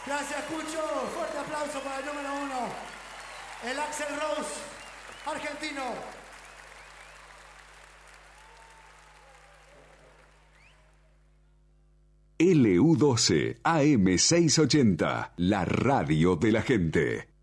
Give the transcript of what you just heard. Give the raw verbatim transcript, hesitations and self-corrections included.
Gracias, Cucho. Fuerte aplauso para el número uno. El Axl Rose argentino. L U doce A M seiscientos ochenta, la radio de la gente.